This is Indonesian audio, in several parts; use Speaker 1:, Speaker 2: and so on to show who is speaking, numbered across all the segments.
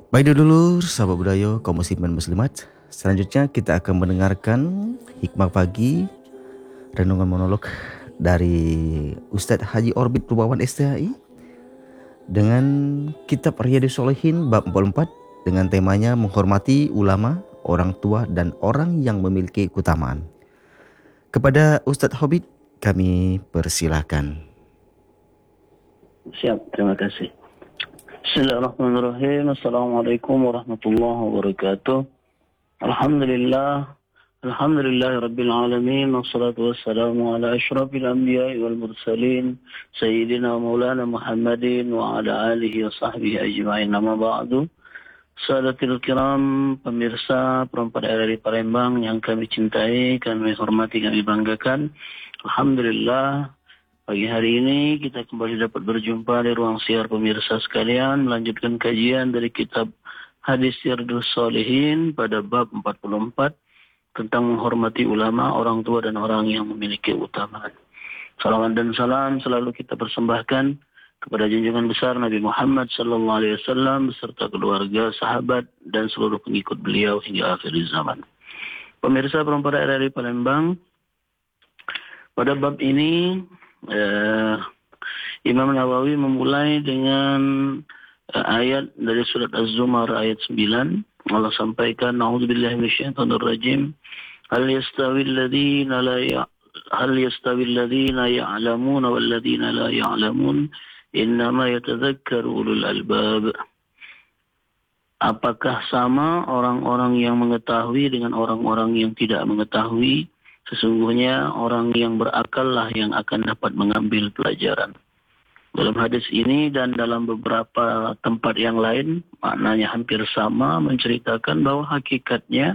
Speaker 1: Baik dulu, sahabat budaya kaum muslimin muslimat. Selanjutnya kita akan mendengarkan hikmah pagi, renungan monolog dari Ustadz Haji Orbit Rubawan STHI dengan kitab Riyadhus Shalihin bab 44 dengan temanya menghormati ulama, orang tua dan orang yang memiliki keutamaan. Kepada Ustadz Hobbit kami persilahkan.
Speaker 2: Siap, terima kasih. Bismillahirrahmanirrahim. Assalamualaikum warahmatullahi wabarakatuh. Alhamdulillah. Alhamdulillah Rabbil Alamin. Wassalatu wassalamu ala ashrafil anbiya wal mursalin. Sayyidina Maulana Muhammadin wa ala alihi wa sahbihi ajma'in. Nama ba'du. Sadatil kiram, pemirsa perempat RRI Palembang yang kami cintai, kami hormati, kami banggakan. Alhamdulillah, pagi hari ini kita kembali dapat berjumpa di ruang siar pemirsa sekalian, melanjutkan kajian dari kitab Hadis Riyadhus Shalihin pada bab 44 tentang menghormati ulama, orang tua dan orang yang memiliki keutamaan. Salawat dan salam selalu kita persembahkan kepada junjungan besar Nabi Muhammad SAW beserta keluarga, sahabat dan seluruh pengikut beliau hingga akhir zaman. Pemirsa perempat RRI Palembang, pada bab ini Imam Nawawi memulai dengan ayat dari surat Az-Zumar ayat 9. Allah sampaikan, A'udzubillahi minasyaitonirrajim. Hal yastawi alladhina ya'lamuna wal ladzina la ya'lamun innama yatadzakkaru ulul albab. Apakah sama orang-orang yang mengetahui dengan orang-orang yang tidak mengetahui? Sesungguhnya orang yang berakallah yang akan dapat mengambil pelajaran. Dalam hadis ini dan dalam beberapa tempat yang lain, maknanya hampir sama, menceritakan bahwa hakikatnya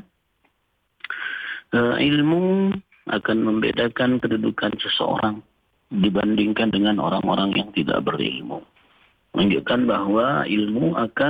Speaker 2: ilmu akan membedakan kedudukan seseorang dibandingkan dengan orang-orang yang tidak berilmu. Menunjukkan bahwa ilmu akan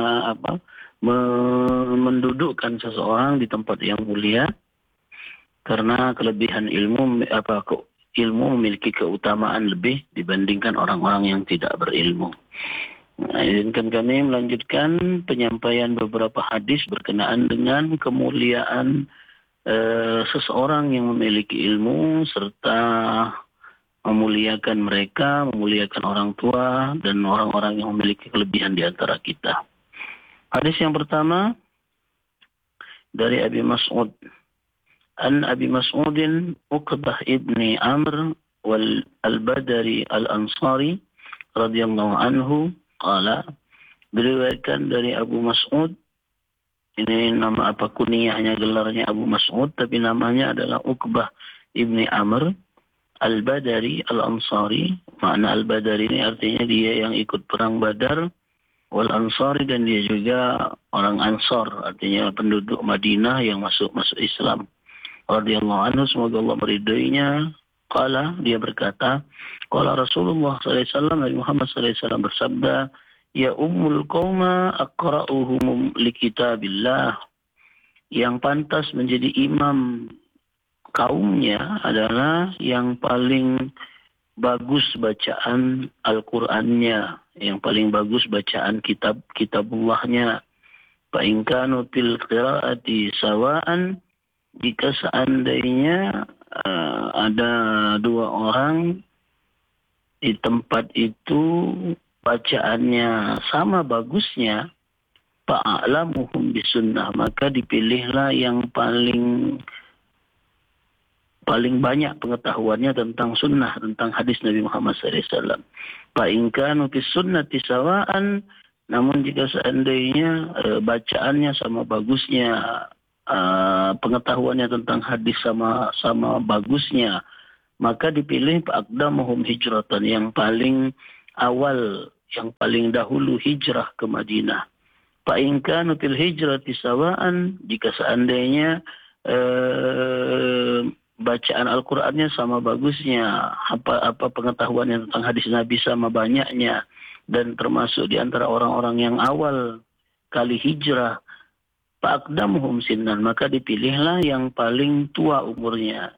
Speaker 2: mendudukkan seseorang di tempat yang mulia, karena kelebihan ilmu memiliki keutamaan lebih dibandingkan orang-orang yang tidak berilmu. Nah, izinkan kami melanjutkan penyampaian beberapa hadis berkenaan dengan kemuliaan seseorang yang memiliki ilmu serta memuliakan mereka, memuliakan orang tua dan orang-orang yang memiliki kelebihan di antara kita. Hadis yang pertama dari Abi Mas'ud. An Abi Mas'udin Uqbah ibni Amr wal al-Badari al-Ansari radhiyallahu anhu qala, diriwayatkan dari Abu Mas'ud, ini nama kunyahnya, gelarnya Abu Mas'ud, tapi namanya adalah Uqbah ibni Amr al-Badari al-Ansari. Makna al-Badari ini artinya dia yang ikut perang Badar, wal Ansari, dan dia juga orang Ansar, artinya penduduk Madinah yang masuk Islam. Radhiyallahu anhu, semoga Allah meridainya. Qala, dia berkata, qala Rasulullah sallallahu alaihi wasallam, Nabi Muhammad sallallahu alaihi wasallam bersabda, ya ummul qauma aqra'uhum li kitabillah. Yang pantas menjadi imam kaumnya adalah yang paling bagus bacaan Al-Qur'annya, yang paling bagus bacaan kitabullahnya. Fa in kanu fil qira'ati sawa'an, jika seandainya ada dua orang di tempat itu bacaannya sama bagusnya, fa'alamuhum bisunnah, maka dipilihlah yang paling banyak pengetahuannya tentang sunnah, tentang hadis Nabi Muhammad SAW. Fa'in kanu bis sunnati sawa'an, namun jika seandainya bacaannya sama bagusnya, pengetahuannya tentang hadis sama bagusnya, maka dipilih aqdamuhum hijratan, yang paling awal, yang paling dahulu hijrah ke Madinah. Fa in kanu fil hijrati sawa'an, jika seandainya bacaan Al-Qur'annya sama bagusnya, apa pengetahuannya tentang hadis Nabi sama banyaknya, dan termasuk di antara orang-orang yang awal kali hijrah, fa'aqdamuhum sinnan, maka dipilihlah yang paling tua umurnya,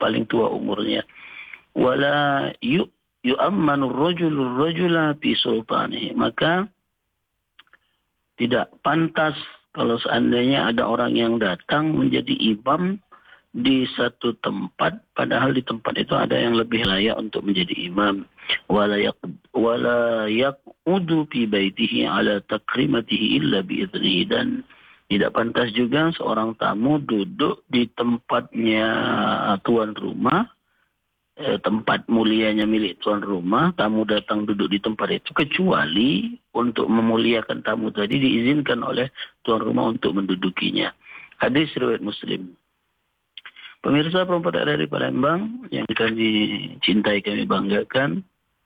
Speaker 2: Wala yu'ammanu ar-rajulu ar-rajula fi sultanihi, maka Tidak pantas kalau seandainya ada orang yang datang menjadi imam di satu tempat, padahal di tempat itu ada yang lebih layak untuk menjadi imam. Wala yaqudu fi baitihi ala takrimatihi illa biidnihi, dan tidak pantas juga seorang tamu duduk di tempatnya tuan rumah, tempat mulianya milik tuan rumah, tamu datang duduk di tempat itu kecuali untuk memuliakan tamu tadi diizinkan oleh tuan rumah untuk mendudukinya. Hadis riwayat Muslim. Pemirsa Perempuan dari Palembang yang kami cintai, kami banggakan,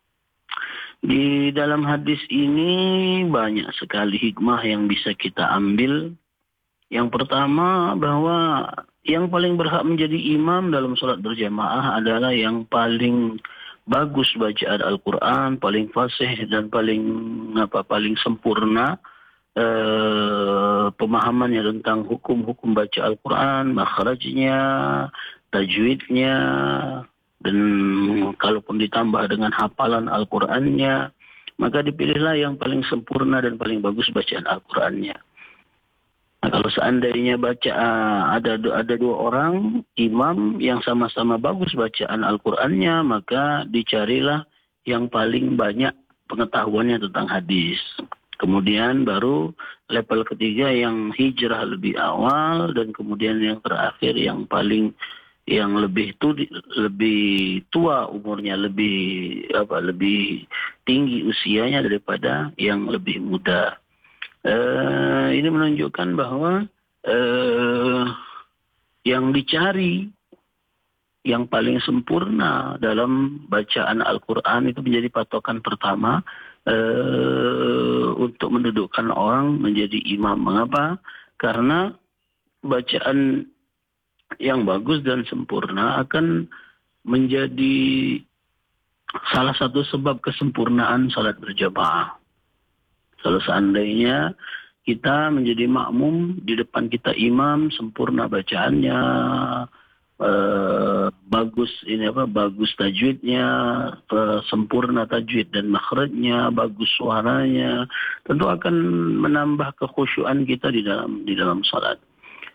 Speaker 2: di dalam hadis ini banyak sekali hikmah yang bisa kita ambil. Yang pertama, bahwa yang paling berhak menjadi imam dalam sholat berjamaah adalah yang paling bagus bacaan Al-Quran, paling fasih dan paling sempurna pemahamannya tentang hukum-hukum baca Al-Quran, makhrajnya, tajwidnya, dan kalaupun ditambah dengan hafalan Al-Qurannya, maka dipilihlah yang paling sempurna dan paling bagus bacaan Al-Qurannya. Nah, kalau seandainya ada dua orang imam yang sama-sama bagus bacaan Al-Qurannya, maka dicarilah yang paling banyak pengetahuannya tentang hadis. Kemudian baru level ketiga yang hijrah lebih awal, dan kemudian yang terakhir yang lebih tua umurnya, lebih tinggi usianya daripada yang lebih muda. Ini menunjukkan bahwa yang dicari yang paling sempurna dalam bacaan Al-Quran itu menjadi patokan pertama untuk mendudukkan orang menjadi imam. Mengapa? Karena bacaan yang bagus dan sempurna akan menjadi salah satu sebab kesempurnaan salat berjamaah. Kalau seandainya kita menjadi makmum, di depan kita imam, sempurna bacaannya, bagus tajwidnya, sempurna tajwid dan makhrajnya, bagus suaranya, tentu akan menambah kekhusyuan kita di dalam salat.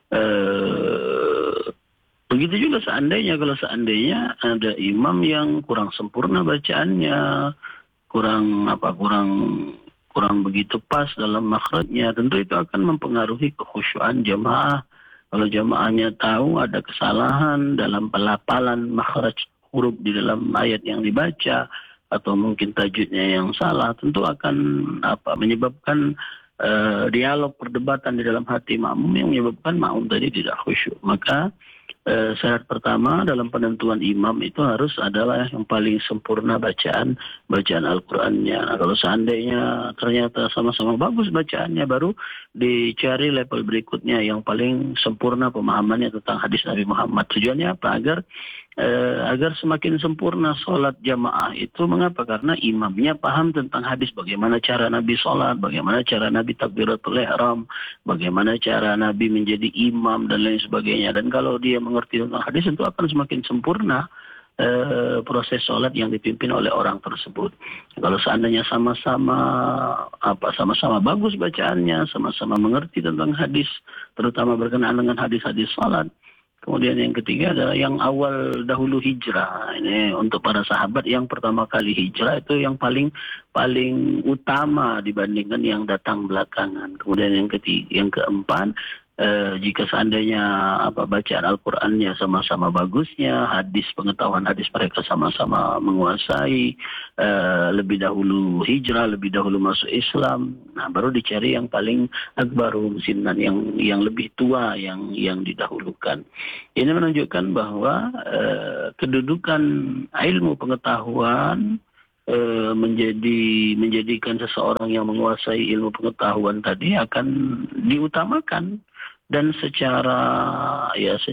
Speaker 2: Begitu juga kalau seandainya ada imam yang kurang sempurna bacaannya, kurang begitu pas dalam makhrajnya, tentu itu akan mempengaruhi kekhusyuan jamaah. Kalau jamaahnya tahu ada kesalahan dalam pelafalan makhraj huruf di dalam ayat yang dibaca, atau mungkin tajwidnya yang salah, tentu akan menyebabkan dialog perdebatan di dalam hati makmum yang menyebabkan makmum tadi tidak khusyuk. Maka syarat pertama dalam penentuan imam itu harus adalah yang paling sempurna bacaan Al-Qurannya. Nah, kalau seandainya ternyata sama-sama bagus bacaannya, baru dicari level berikutnya yang paling sempurna pemahamannya tentang hadis Nabi Muhammad. Tujuannya apa? Agar semakin sempurna sholat jamaah itu. Mengapa? Karena imamnya paham tentang hadis, bagaimana cara Nabi sholat, bagaimana cara Nabi takbiratul ihram, bagaimana cara Nabi menjadi imam, dan lain sebagainya. Dan kalau dia mengerti tentang hadis, tentu akan semakin sempurna proses sholat yang dipimpin oleh orang tersebut. Kalau seandainya sama-sama bagus bacaannya, sama-sama mengerti tentang hadis, terutama berkenaan dengan hadis-hadis sholat. Kemudian yang ketiga adalah yang awal dahulu hijrah. Ini untuk para sahabat yang pertama kali hijrah itu yang paling utama dibandingkan yang datang belakangan. Kemudian yang keempat, jika seandainya bacaan Al-Qur'annya sama-sama bagusnya, pengetahuan hadis mereka sama-sama menguasai, lebih dahulu hijrah, lebih dahulu masuk Islam, nah baru dicari yang paling akbaru sinnan, yang lebih tua, yang didahulukan. Ini menunjukkan bahwa kedudukan ilmu pengetahuan menjadikan seseorang yang menguasai ilmu pengetahuan tadi akan diutamakan. Dan secara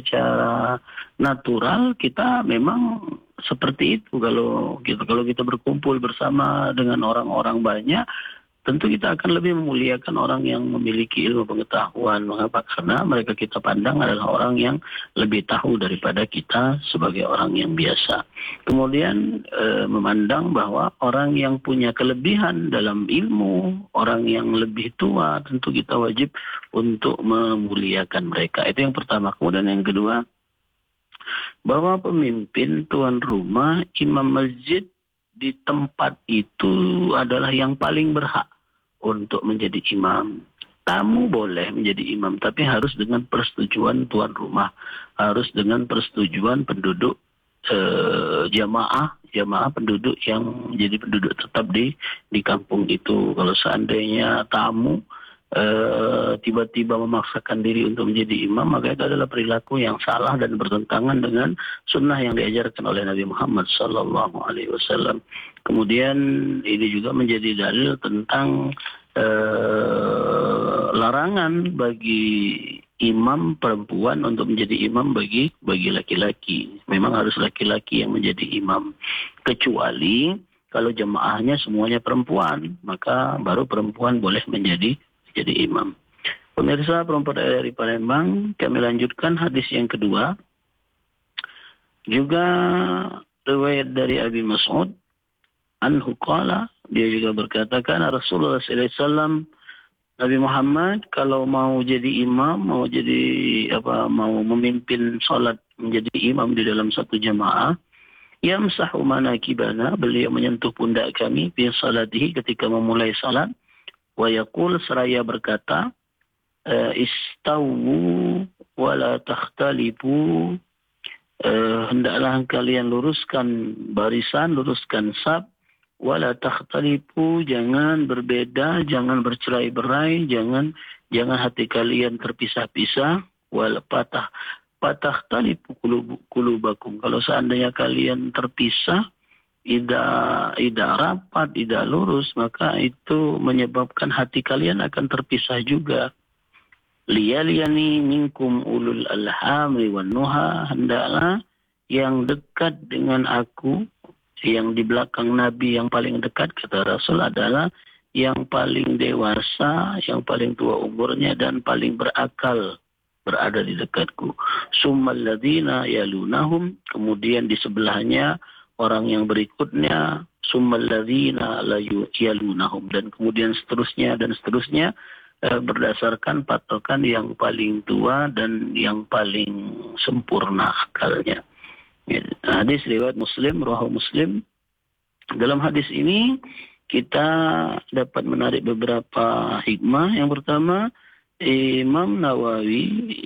Speaker 2: natural kita memang seperti itu. Kalau kita berkumpul bersama dengan orang-orang banyak, tentu kita akan lebih memuliakan orang yang memiliki ilmu pengetahuan. Mengapa? Karena mereka kita pandang adalah orang yang lebih tahu daripada kita sebagai orang yang biasa. Kemudian memandang bahwa orang yang punya kelebihan dalam ilmu, orang yang lebih tua, tentu kita wajib untuk memuliakan mereka. Itu yang pertama. Kemudian yang kedua, bahwa pemimpin, tuan rumah, imam masjid di tempat itu adalah yang paling berhak untuk menjadi imam. Tamu boleh menjadi imam, tapi harus dengan persetujuan tuan rumah, harus dengan persetujuan penduduk jamaah penduduk yang menjadi penduduk tetap di kampung itu. Kalau seandainya tamu tiba-tiba memaksakan diri untuk menjadi imam, maka itu adalah perilaku yang salah dan bertentangan dengan sunnah yang diajarkan oleh Nabi Muhammad SAW. Kemudian ini juga menjadi dalil tentang larangan bagi imam perempuan untuk menjadi imam bagi laki-laki. Memang harus laki-laki yang menjadi imam, kecuali kalau jemaahnya semuanya perempuan, maka baru perempuan boleh menjadi imam. Pemirsa perempuan dari Palembang, kami lanjutkan hadis yang kedua. Juga riwayat dari Abi Mas'ud anhu qala, dia juga berkatakan Rasulullah sallallahu alaihi wasallam, Nabi Muhammad kalau mau jadi imam, mau memimpin salat menjadi imam di dalam satu jamaah, yamsahu manakibana, beliau menyentuh pundak kami fi salatihi ketika memulai salat. Wa yaqul, seraya berkata, istawu wa la takhtalifu, hendaklah kalian luruskan barisan, luruskan saf, wa la takhtalifu, jangan berbeda, jangan bercerai-berai, jangan hati kalian terpisah-pisah, wal patah-talifu qulubakum, kalau seandainya kalian terpisah, tidak rapat, tidak lurus, maka itu menyebabkan hati kalian akan terpisah juga. Liyaliyani minkum ulul alhamri wan nuha, hendaklah yang dekat dengan aku, yang di belakang Nabi yang paling dekat, kata Rasul, adalah yang paling dewasa, yang paling tua umurnya dan paling berakal berada di dekatku. Summal ladzina yalunahum, kemudian di sebelahnya orang yang berikutnya, summal ladzina la yalunahum, dan kemudian seterusnya berdasarkan patokan yang paling tua dan yang paling sempurna akalnya. Hadis riwayat Muslim, rawahu Muslim. Dalam hadis ini kita dapat menarik beberapa hikmah. Yang pertama, Imam Nawawi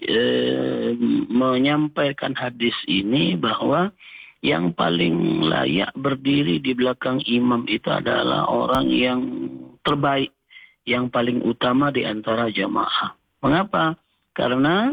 Speaker 2: menyampaikan hadis ini bahwa yang paling layak berdiri di belakang imam itu adalah orang yang terbaik, yang paling utama di antara jamaah. Mengapa? Karena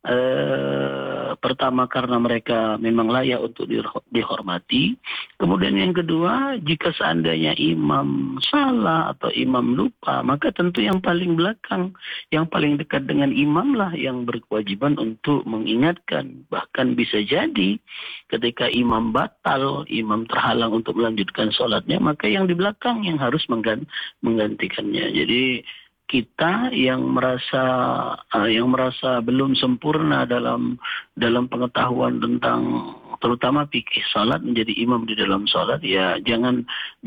Speaker 2: pertama karena mereka memang layak untuk dihormati. Kemudian yang kedua, jika seandainya imam salah atau imam lupa, maka tentu yang paling belakang, yang paling dekat dengan imam lah yang berkewajiban untuk mengingatkan. Bahkan bisa jadi ketika imam batal, imam terhalang untuk melanjutkan sholatnya, maka yang di belakang yang harus menggantikannya. Jadi kita yang merasa belum sempurna dalam pengetahuan tentang terutama fikih salat, menjadi imam di dalam salat, ya jangan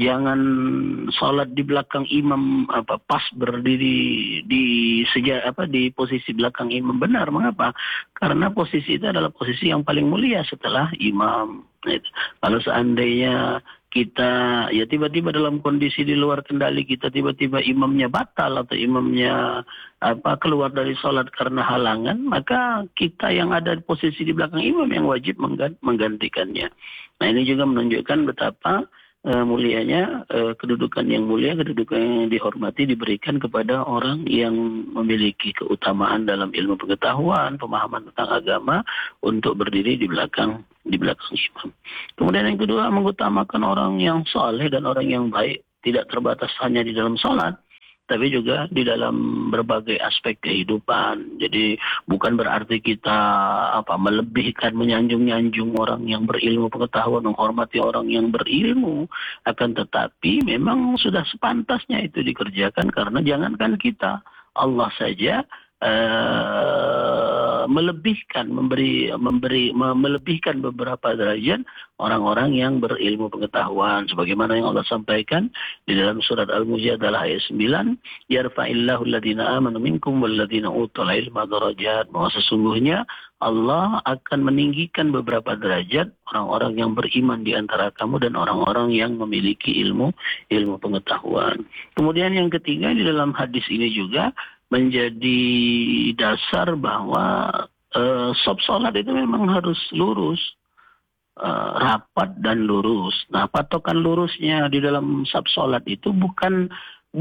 Speaker 2: salat di belakang imam pas berdiri di posisi belakang imam. Benar, mengapa? Karena posisi itu adalah posisi yang paling mulia setelah imam. Kalau seandainya kita tiba-tiba dalam kondisi di luar kendali kita, tiba-tiba imamnya batal atau imamnya keluar dari sholat karena halangan, maka kita yang ada di posisi di belakang imam yang wajib menggantikannya. Nah, ini juga menunjukkan betapa mulianya kedudukan yang mulia, kedudukan yang dihormati diberikan kepada orang yang memiliki keutamaan dalam ilmu pengetahuan, pemahaman tentang agama, untuk berdiri di belakang imam. Kemudian yang kedua, mengutamakan orang yang saleh dan orang yang baik, tidak terbatas hanya di dalam sholat. tapi juga di dalam berbagai aspek kehidupan. Jadi bukan berarti kita melebihkan, menyanjung-nyanjung orang yang berilmu pengetahuan, menghormati orang yang berilmu. Akan tetapi memang sudah sepantasnya itu dikerjakan, karena jangankan kita, Allah saja melebihkan melebihkan beberapa derajat orang-orang yang berilmu pengetahuan, sebagaimana yang Allah sampaikan di dalam surat Al-Mujadalah ayat 9, yarfa'illahu alladhina amanu minkum walladhina utul ilma darajat, bahwa sesungguhnya Allah akan meninggikan beberapa derajat orang-orang yang beriman di antara kamu dan orang-orang yang memiliki ilmu pengetahuan. Kemudian yang ketiga, di dalam hadis ini juga menjadi dasar bahwa sop sholat itu memang harus lurus, rapat dan lurus. Nah, patokan lurusnya di dalam sop sholat itu bukan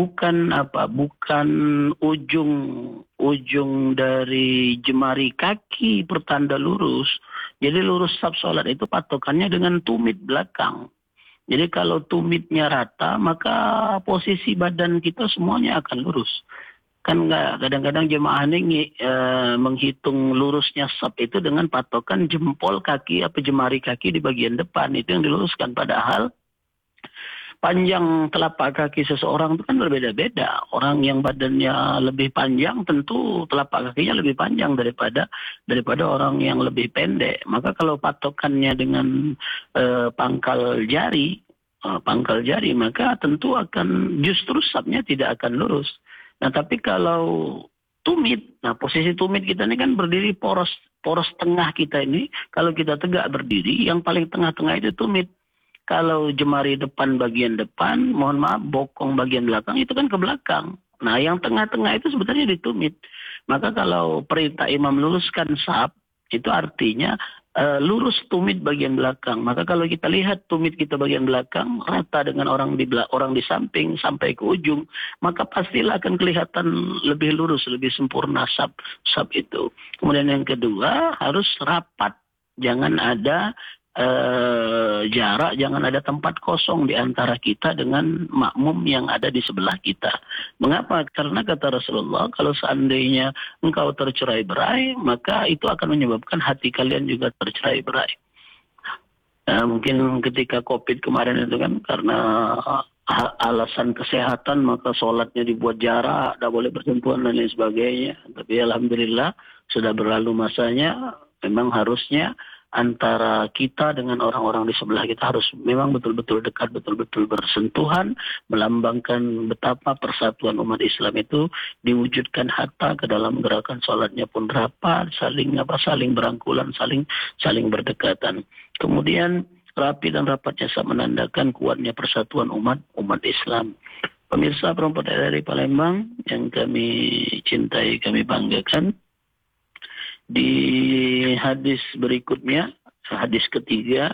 Speaker 2: ujung dari jemari kaki pertanda lurus. Jadi lurus sop sholat itu patokannya dengan tumit belakang. Jadi kalau tumitnya rata, maka posisi badan kita semuanya akan lurus. Kan kadang-kadang jemaah ini menghitung lurusnya saf itu dengan patokan jempol kaki atau jemari kaki di bagian depan, itu yang diluruskan. Padahal panjang telapak kaki seseorang itu kan berbeda-beda. Orang yang badannya lebih panjang tentu telapak kakinya lebih panjang daripada orang yang lebih pendek. Maka kalau patokannya dengan pangkal jari, maka tentu akan justru safnya tidak akan lurus. Nah, tapi kalau tumit, posisi tumit kita ini kan berdiri poros tengah kita ini. Kalau kita tegak berdiri, yang paling tengah-tengah itu tumit. Kalau jemari depan bagian depan, mohon maaf, bokong bagian belakang itu kan ke belakang. Nah, yang tengah-tengah itu sebenarnya ditumit. Maka kalau perintah imam luruskan saf, itu artinya lurus tumit bagian belakang. Maka kalau kita lihat tumit kita bagian belakang rata dengan orang di samping sampai ke ujung, maka pastilah akan kelihatan lebih lurus, lebih sempurna saf itu. Kemudian yang kedua, harus rapat. Jangan ada jarak, jangan ada tempat kosong di antara kita dengan makmum yang ada di sebelah kita. Mengapa? Karena kata Rasulullah, kalau seandainya engkau tercerai-berai, maka itu akan menyebabkan hati kalian juga tercerai-berai. Mungkin ketika COVID kemarin itu kan karena alasan kesehatan, maka sholatnya dibuat jarak, tidak boleh bersentuhan dan lain sebagainya. Tapi alhamdulillah sudah berlalu masanya. Memang harusnya antara kita dengan orang-orang di sebelah kita harus memang betul-betul dekat, betul-betul bersentuhan, melambangkan betapa persatuan umat Islam itu diwujudkan hatta ke dalam gerakan sholatnya pun rapat, saling berangkulan, saling berdekatan. Kemudian rapi dan rapatnya menandakan kuatnya persatuan umat Islam. Pemirsa perempuan dari Palembang yang kami cintai, kami banggakan, di hadis berikutnya, hadis ketiga,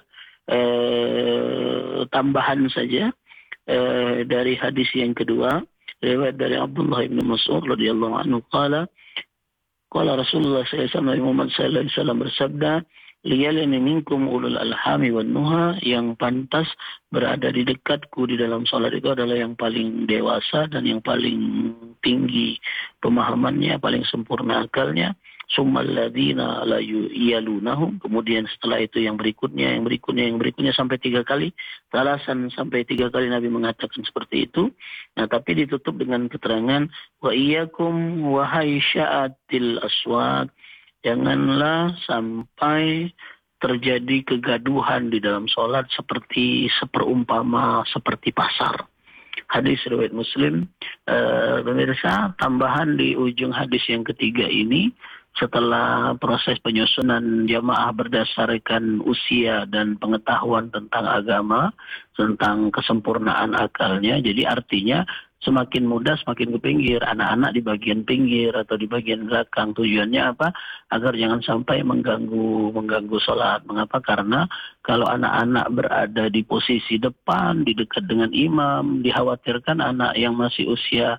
Speaker 2: tambahan saja dari hadis yang kedua, riwayat dari Abdullah bin Mas'ud radhiyallahu anhu qala Rasulullah sallallahu alaihi Muhammad sallallahu alaihi wasallam bersabda, liyalini minkum ulul alhami wan nuha, yang pantas berada di dekatku di dalam salat itu adalah yang paling dewasa dan yang paling tinggi pemahamannya, paling sempurna akalnya. Summal ladzina la yalunahum, kemudian setelah itu yang berikutnya sampai 3 kali. Salasan sampai 3 kali Nabi mengatakan seperti itu. Nah, tapi ditutup dengan keterangan wa iyyakum wahai sya'atil aswat, janganlah sampai terjadi kegaduhan di dalam sholat seperti pasar. Hadis riwayat Muslim. Pemirsa, tambahan di ujung hadis yang ketiga ini, setelah proses penyusunan jamaah berdasarkan usia dan pengetahuan tentang agama, tentang kesempurnaan akalnya, jadi artinya semakin muda semakin ke pinggir, anak-anak di bagian pinggir atau di bagian belakang. Tujuannya apa? Agar jangan sampai mengganggu sholat. Mengapa? Karena kalau anak-anak berada di posisi depan, di dekat dengan imam, dikhawatirkan anak yang masih usia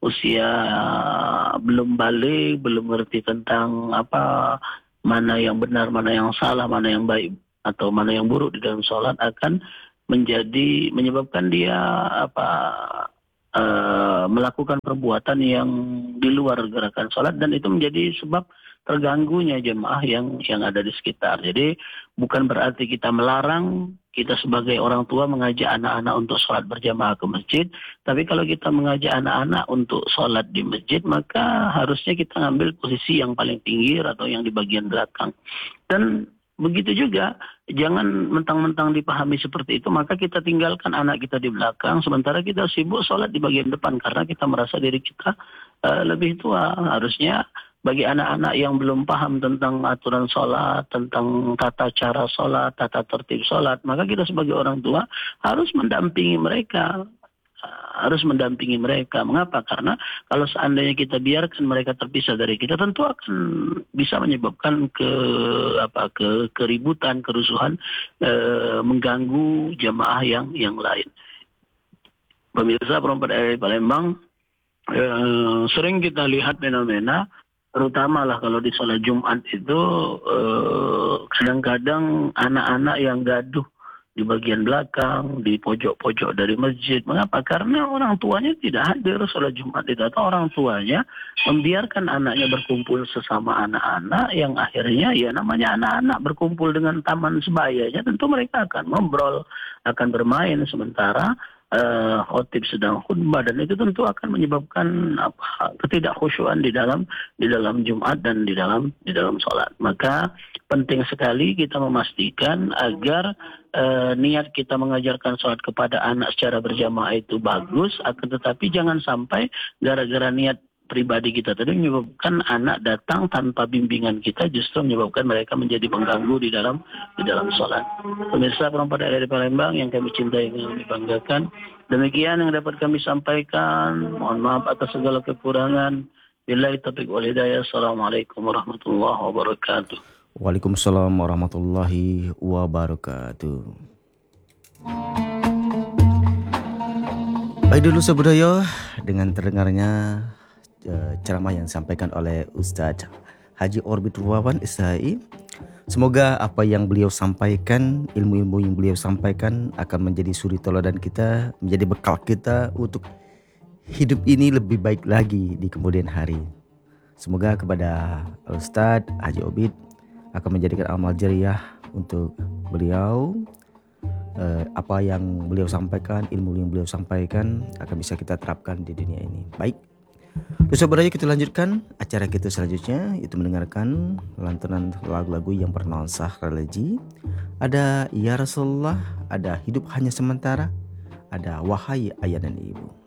Speaker 2: belum balik, belum mengerti tentang mana yang benar, mana yang salah, mana yang baik atau mana yang buruk di dalam sholat, akan menyebabkan dia melakukan perbuatan yang di luar gerakan sholat, dan itu menjadi sebab terganggunya jemaah yang ada di sekitar. Jadi bukan berarti kita melarang kita sebagai orang tua mengajak anak-anak untuk sholat berjamaah ke masjid, tapi kalau kita mengajak anak-anak untuk sholat di masjid, maka harusnya kita ngambil posisi yang paling pinggir atau yang di bagian belakang. Dan begitu juga, jangan mentang-mentang dipahami seperti itu, maka kita tinggalkan anak kita di belakang, sementara kita sibuk sholat di bagian depan, karena kita merasa diri kita lebih tua. Harusnya bagi anak-anak yang belum paham tentang aturan sholat, tentang tata cara sholat, tata tertib sholat, maka kita sebagai orang tua harus mendampingi mereka. Mengapa? Karena kalau seandainya kita biarkan mereka terpisah dari kita, tentu akan bisa menyebabkan keributan, kerusuhan, mengganggu jamaah yang lain. Pemirsa Perempat dari Palembang, sering kita lihat fenomena, terutama lah kalau di sholat Jumat itu, kadang-kadang anak-anak yang gaduh di bagian belakang, di pojok-pojok dari masjid. Mengapa? Karena orang tuanya tidak hadir sholat Jumat itu, atau orang tuanya membiarkan anaknya berkumpul sesama anak-anak, yang akhirnya ya namanya anak-anak berkumpul dengan taman sebayanya, tentu mereka akan ngobrol, akan bermain, sementara khotib sedang khutbah, dan itu tentu akan menyebabkan ketidakkhusyuan di dalam Jumat dan di dalam sholat. Maka penting sekali kita memastikan agar niat kita mengajarkan sholat kepada anak secara berjamaah itu bagus, akan tetapi jangan sampai gara-gara niat pribadi kita tadi menyebabkan anak datang tanpa bimbingan kita, justru menyebabkan mereka menjadi mengganggu di dalam sholat. Pemirsa Perempat dari Palembang yang kami cintai dan kami banggakan, demikian yang dapat kami sampaikan. Mohon maaf atas segala kekurangan. Billahi taufiq wal hidayah. Assalamualaikum warahmatullahi wabarakatuh.
Speaker 1: Waalaikumsalam warahmatullahi wabarakatuh. Baik dulu sebudaya, dengan terdengarnya ceramah yang disampaikan oleh Ustadz Haji Orbit Rubawan SHI. Semoga apa yang beliau sampaikan, ilmu-ilmu yang beliau sampaikan akan menjadi suri teladan kita, menjadi bekal kita untuk hidup ini lebih baik lagi di kemudian hari. Semoga kepada Ustadz Haji Orbit akan menjadikan amal jariah untuk beliau. Apa yang beliau sampaikan, ilmu yang beliau sampaikan akan bisa kita terapkan di dunia ini. Baik, terus saudara, kita lanjutkan acara kita selanjutnya, itu mendengarkan lantunan lagu-lagu yang bernuansa religi. Ada Ya Rasulullah, ada Hidup Hanya Sementara, ada Wahai Ayah dan Ibu.